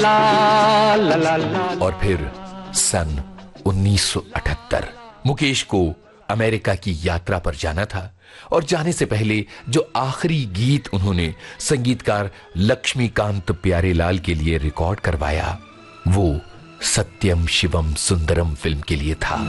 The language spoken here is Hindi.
और फिर सन 1978 मुकेश को अमेरिका की यात्रा पर जाना था और जाने से पहले जो आखिरी गीत उन्होंने संगीतकार लक्ष्मीकांत प्यारेलाल के लिए रिकॉर्ड करवाया वो सत्यम शिवम सुंदरम फिल्म के लिए था।